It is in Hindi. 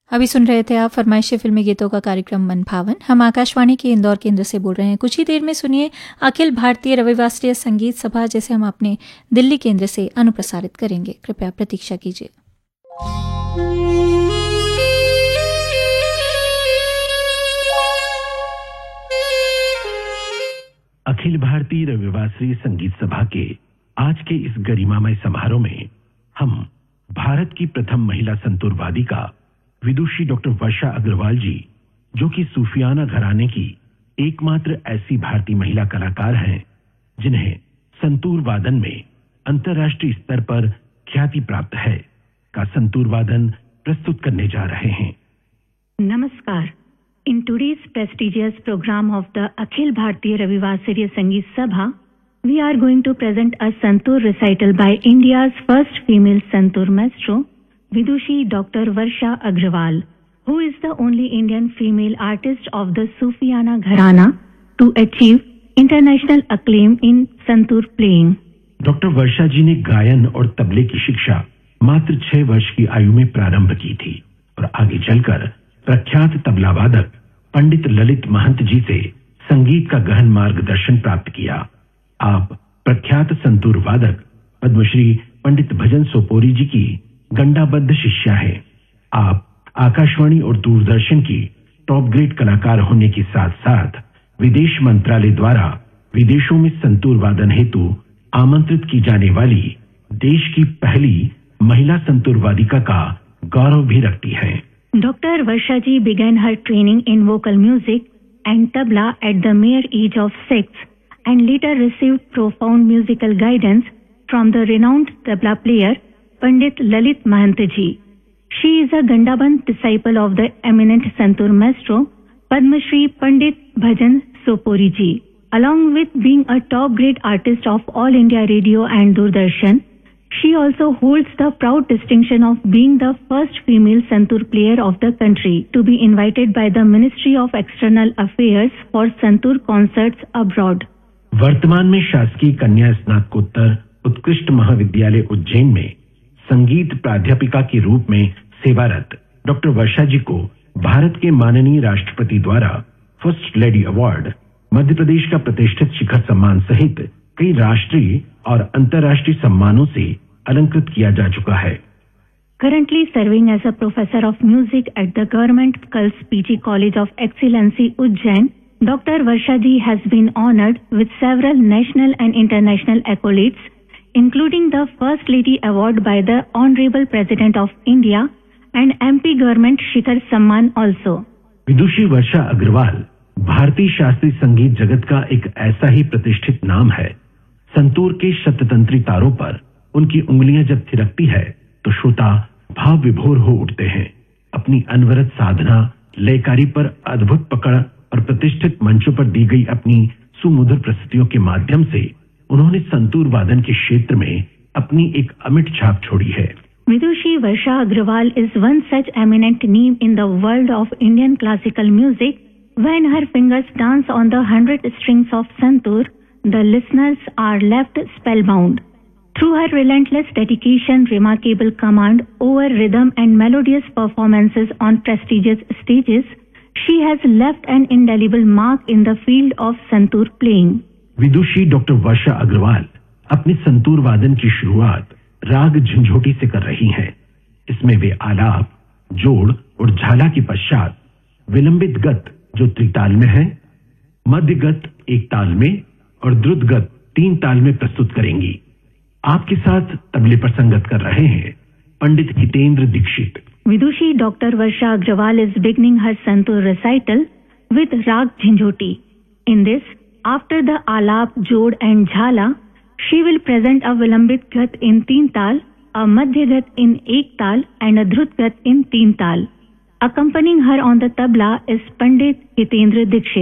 अभी सुन रहे थे आप फरमाइशी फिल्मी गीतों का कार्यक्रम मन भावन। हम आकाशवाणी के इंदौर केंद्र से बोल रहे हैं। कुछ ही देर में सुनिए अखिल भारतीय रविवासरीय संगीत सभा, जिसे हम अपने दिल्ली केंद्र से अनुप्रसारित करेंगे। कृपया प्रतीक्षा कीजिए। अखिल भारतीय रविवासरीय संगीत सभा के आज के इस गरिमामय समारोह में हम भारत की प्रथम महिला संतूर वादिका विदुषी डॉक्टर वर्षा अग्रवाल जी, जो कि सूफियाना घराने की एकमात्र ऐसी भारतीय महिला कलाकार हैं जिन्हें संतूर वादन में अंतर्राष्ट्रीय स्तर पर ख्याति प्राप्त है, का संतूर वादन प्रस्तुत करने जा रहे हैं। नमस्कार। In today's prestigious program of the Akhil Bharatiya Ravivasariya Sangeet Sabha, we are going to present a santoor recital by India's first female santoor maestro, Vidushi Dr. Varsha Agrawal, who is the only Indian female artist of the Sufiana Gharana to achieve international acclaim in santoor playing. Doctor वर्षा जी ने गायन और तबले की शिक्षा मात्र 6 वर्ष की आयु में प्रारंभ की थी और आगे चलकर प्रख्यात तबला वादक पंडित ललित महंत जी से संगीत का गहन मार्गदर्शन प्राप्त किया। आप प्रख्यात संतूर वादक पद्मश्री पंडित भजन सोपोरी जी की गंडाबद्ध शिष्या हैं। आप आकाशवाणी और दूरदर्शन की टॉप ग्रेड कलाकार होने के साथ साथ विदेश मंत्रालय द्वारा विदेशों में संतूर वादन हेतु आमंत्रित की जाने वाली देश की पहली महिला संतूर वादिका का गौरव भी रखती हैं। Dr. Varsha ji began her training in vocal music and tabla at the mere age of 6 and later received profound musical guidance from the renowned tabla player Pandit Lalit Mahant ji. She is a Gandaband disciple of the eminent santoor maestro Padma Shri Pandit Bhajan Sopori ji. Along with being a top grade artist of All India Radio and Doordarshan, she also holds the proud distinction of being the first female santoor player of the country to be invited by the Ministry of External Affairs for santoor concerts abroad. वर्तमान में शासकीय कन्या स्नातकोत्तर उत्कृष्ट महाविद्यालय उज्जैन में संगीत प्राध्यापिका के रूप में सेवारत डॉक्टर वर्षा जी को भारत के माननीय राष्ट्रपति द्वारा first lady award, Madhya Pradesh का प्रतिष्ठित शिखर सम्मान सहित कई राष्ट्रीय और अंतर्राष्ट्रीय सम्मानों से अलंकृत किया जा चुका है। Currently serving as a professor of music at the Government Girls PG College of Excellency Ujjain, Dr. Varsha ji has been honored with several national and international accolades, including the First Lady Award by the Honorable President of India and MP Government Shikhar Samman also. विदुषी वर्षा अग्रवाल भारतीय शास्त्रीय संगीत जगत का एक ऐसा ही प्रतिष्ठित नाम है। संतूर के शततंत्री तारों पर उनकी उंगलियां जब थिरकती है तो श्रोता भाव विभोर हो उठते हैं। अपनी अनवरत साधना, लयकारी पर अद्भुत पकड़ और प्रतिष्ठित मंचों पर दी गई अपनी सुमधुर प्रस्तुतियों के माध्यम से उन्होंने संतूर वादन के क्षेत्र में अपनी एक अमिट छाप छोड़ी है। Vidushi Varsha Agrawal is one such eminent name in the world of Indian classical music. When her fingers dance on the 100 strings of santoor, the listeners are left spellbound. Through her relentless dedication, remarkable command over rhythm and melodious performances on prestigious stages, she has left an indelible mark in the field of santoor playing. Vidushi doctor वर्षा अग्रवाल अपने संतूर वादन की शुरुआत राग झंझोटी से कर रही हैं। इसमें वे आलाप, जोड़ और झाला के पश्चात विलंबित गत जो त्रिताल में है, मध्य गत एक ताल में और द्रुत गत 3 ताल में प्रस्तुत करेंगी। आपके साथ तबले पर संगत कर रहे हैं पंडित Hitendra Dixit. Vidushi Dr. Varsha Agrawal is beginning her santoor recital with Rag Jhinjhoti. In this, after the alap, jod and jhala, she will present a vilambit gat in 3 tal, a madhya gat in 1 tal and a drut gat in 3 tal. Accompanying her on the tabla is Pandit Hitendra Dikshit.